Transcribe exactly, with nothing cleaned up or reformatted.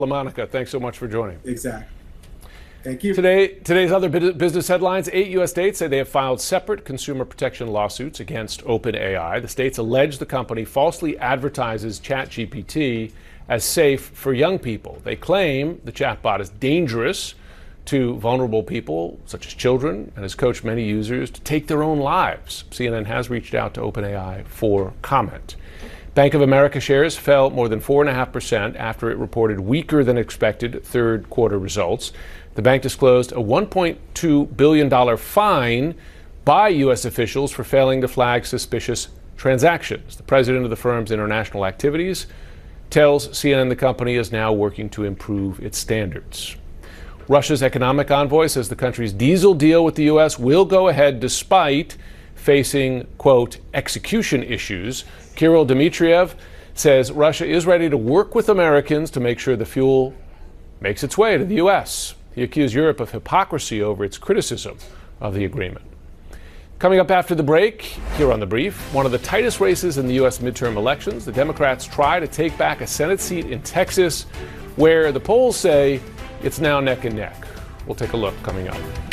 LaMonica, thanks so much for joining. Exactly. Thank you. Today, today's other business headlines. Eight U S states say they have filed separate consumer protection lawsuits against OpenAI. The states allege the company falsely advertises ChatGPT as safe for young people. They claim the chatbot is dangerous to vulnerable people, such as children, and has coached many users to take their own lives. C N N has reached out to OpenAI for comment. Bank of America shares fell more than four point five percent after it reported weaker than expected third quarter results. The bank disclosed a one point two billion dollars fine by U S officials for failing to flag suspicious transactions. The president of the firm's international activities tells C N N the company is now working to improve its standards. Russia's economic envoy says the country's diesel deal with the U S will go ahead despite facing, quote, execution issues. Kirill Dmitriev says Russia is ready to work with Americans to make sure the fuel makes its way to the U S. He accused Europe of hypocrisy over its criticism of the agreement. Coming up after the break, here on The Brief, one of the tightest races in the U S midterm elections. The Democrats try to take back a Senate seat in Texas, where the polls say it's now neck and neck. We'll take a look coming up.